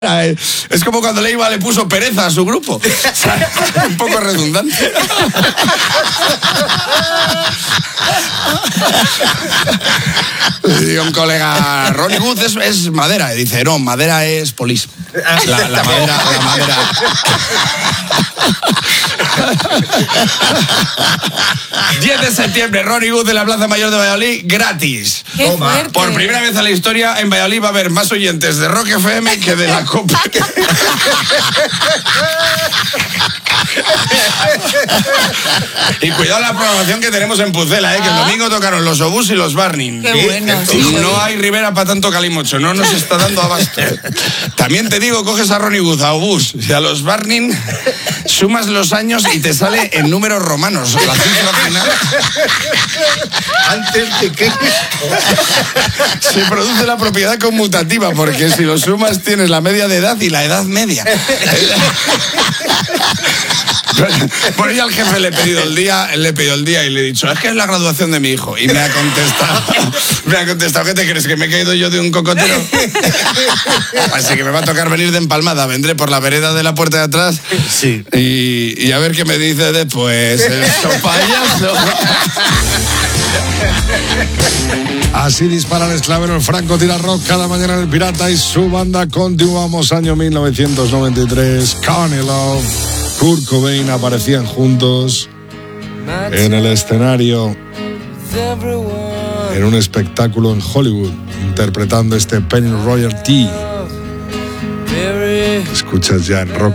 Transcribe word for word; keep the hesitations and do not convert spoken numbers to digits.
Es como cuando Leiva le puso pereza a su grupo. O sea, un poco redundante. Le digo a un colega, Ronnie Wood es, es madera. Y dice, no, madera es Police. La, la madera, la madera. diez de septiembre, Ronnie Wood en la Plaza Mayor de Valladolid, gratis. ¡Qué fuerte! Por primera vez en la historia, en Valladolid va a haber más oyentes de Rock F M que de la Copa. Y cuidado la programación que tenemos en Pucela, ¿eh? Que el domingo tocaron los Obús y los Burning. Qué bueno, Y sí, no hay Rivera para tanto calimocho, no nos está dando abasto. También te digo, coges a Ronnie Wood, a Obús y a los Burning, sumas los años y te sale en números romanos. La cifra final. Antes de que Se produce la propiedad conmutativa, porque si lo sumas tienes la media de edad y la edad media. Bueno, yo al jefe le he pedido el día, le he pedido el día y le he dicho, es que es la graduación de mi hijo. Y me ha contestado, me ha contestado, ¿qué te crees? ¿Que me he caído yo de un cocotero? Así que me va a tocar venir de empalmada. Vendré por la vereda de la puerta de atrás. Sí. Y, y a ver qué me dice después. Eso, payaso. Así dispara el esclavero el Franco Tira Rock cada mañana en el Pirata y su banda. Continuamos, año mil novecientos noventa y tres. Courtney Love, Kurt Cobain aparecían juntos en el escenario en un espectáculo en Hollywood, interpretando este Penny Royalty. Escuchas ya en Rock